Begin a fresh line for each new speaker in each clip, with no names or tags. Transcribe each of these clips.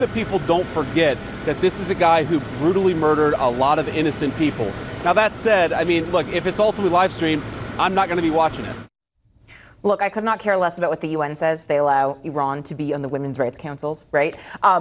that people don't forget that this is a guy who brutally murdered a lot of innocent people. Now, that said, I mean, look, if it's ultimately live streamed, I'm not going to be watching it.
Look, I could not care less about what the UN says. They allow Iran to be on the Women's Rights Councils, right?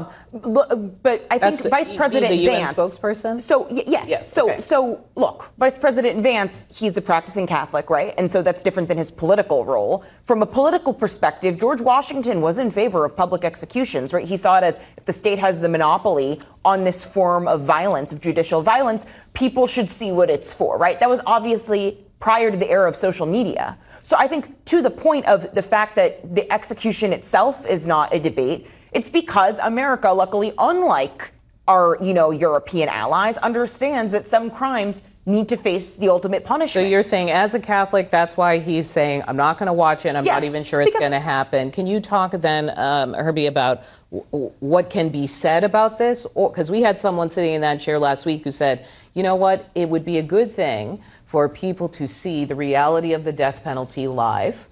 But I think Vice President
the
Vance,
UN spokesperson.
So yes. So look, Vice President Vance, he's a practicing Catholic, right? And so that's different than his political role. From a political perspective, George Washington was in favor of public executions, right? He saw it as if the state has the monopoly on this form of violence, of judicial violence, people should see what it's for, right? That was obviously prior to the era of social media. So I think to the point of the fact that the execution itself is not a debate, it's because America, luckily, unlike our, European allies, understands that some crimes need to face the ultimate punishment.
So you're saying, as a Catholic, that's why he's saying, I'm not going to watch it. I'm not even sure it's going to happen. Can you talk then, Herbie, about what can be said about this? Because we had someone sitting in that chair last week who said, you know what, it would be a good thing for people to see the reality of the death penalty live,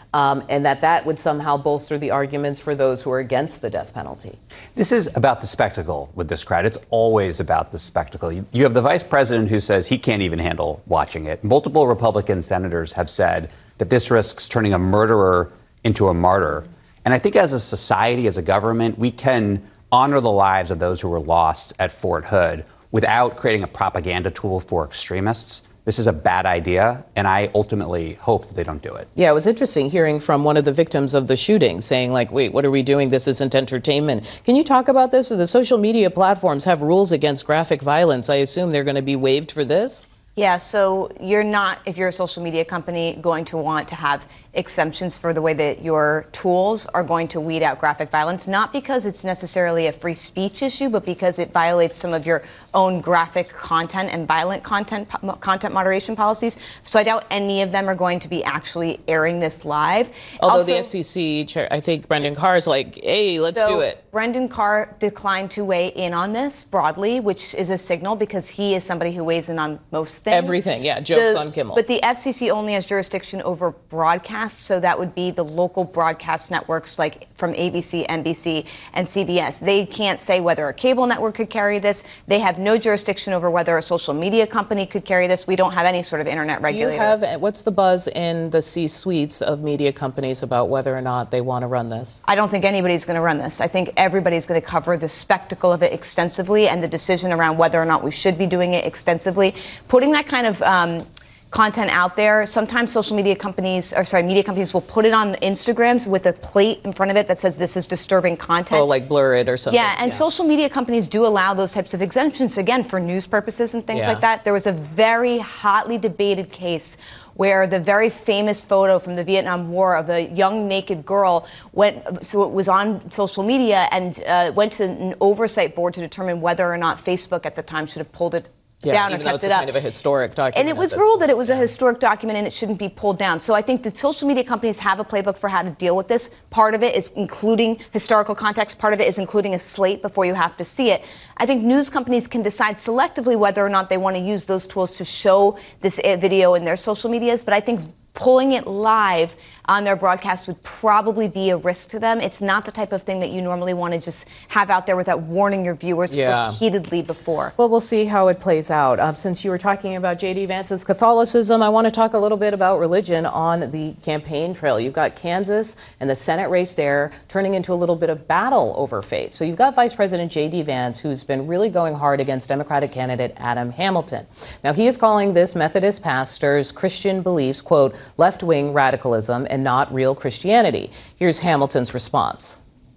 and that would somehow bolster the arguments for those who are against the death penalty.
This is about the spectacle with this crowd. It's always about the spectacle. You have the vice president who says he can't even handle watching it. Multiple Republican senators have said that this risks turning a murderer into a martyr. And I think as a society, as a government, we can honor the lives of those who were lost at Fort Hood without creating a propaganda tool for extremists. This is a bad idea, and I ultimately hope that they don't do it.
Yeah, it was interesting hearing from one of the victims of the shooting saying, like, wait, what are we doing? This isn't entertainment. Can you talk about this? The social media platforms have rules against graphic violence. I assume they're going to be waived for this?
Yeah, so you're not, if you're a social media company, going to want to have exemptions for the way that your tools are going to weed out graphic violence, not because it's necessarily a free speech issue, but because it violates some of your own graphic content and violent content moderation policies. So I doubt any of them are going to be actually airing this live.
Although
also,
the FCC chair, I think Brendan Carr is like, hey, let's do it.
Brendan Carr declined to weigh in on this broadly, which is a signal because he is somebody who weighs in on most things.
Everything, yeah, jokes on Kimmel.
But the FCC only has jurisdiction over broadcasts, so that would be the local broadcast networks like from ABC, NBC, and CBS. They can't say whether a cable network could carry this. They have no jurisdiction over whether a social media company could carry this. We don't have any sort of internet regulator.
Do you have, what's the buzz in the C-suites of media companies about whether or not they want to run this?
I don't think anybody's going to run this. I think everybody's going to cover the spectacle of it extensively and the decision around whether or not we should be doing it extensively. Putting that kind of content out there. Sometimes media companies will put it on Instagrams with a plate in front of it that says this is disturbing content.
Oh, like blur it or something.
Yeah, and social media companies do allow those types of exemptions, again, for news purposes and things like that. There was a very hotly debated case where the very famous photo from the Vietnam War of a young naked girl it was on social media and went to an oversight board to determine whether or not Facebook at the time should have pulled it down or kept it up.
It's kind of a historic document.
And it was ruled that it was a historic document and it shouldn't be pulled down. So I think the social media companies have a playbook for how to deal with this. Part of it is including historical context. Part of it is including a slate before you have to see it. I think news companies can decide selectively whether or not they want to use those tools to show this video in their social medias. But I think pulling it live on their broadcast would probably be a risk to them. It's not the type of thing that you normally want to just have out there without warning your viewers repeatedly before.
Well, we'll see how it plays out. Since you were talking about J.D. Vance's Catholicism, I want to talk a little bit about religion on the campaign trail. You've got Kansas and the Senate race there turning into a little bit of battle over faith. So you've got Vice President J.D. Vance, who's been really going hard against Democratic candidate Adam Hamilton. Now, he is calling this Methodist pastor's Christian beliefs, quote, left-wing radicalism and not real Christianity. Here's Hamilton's response.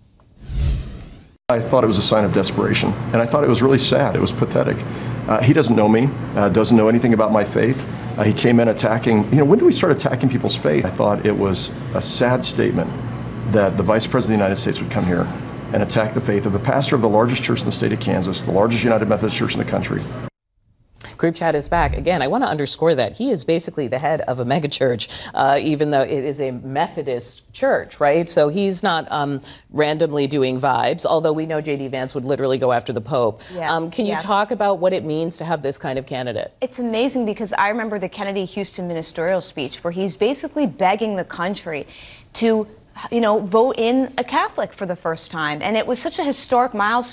I thought it was a sign of desperation, and I thought it was really sad. It was pathetic. He doesn't know me, doesn't know anything about my faith. He came in attacking, when do we start attacking people's faith? I thought it was a sad statement that the Vice President of the United States would come here and attack the faith of the pastor of the largest church in the state of Kansas, the largest United Methodist church in the country.
Group chat is back. Again, I want to underscore that he is basically the head of a megachurch, even though it is a Methodist church, right? So he's not randomly doing vibes, although we know J.D. Vance would literally go after the Pope. Can you talk about what it means to have this kind of candidate?
It's amazing because I remember the Kennedy Houston ministerial speech where he's basically begging the country to vote in a Catholic for the first time. And it was such a historic milestone.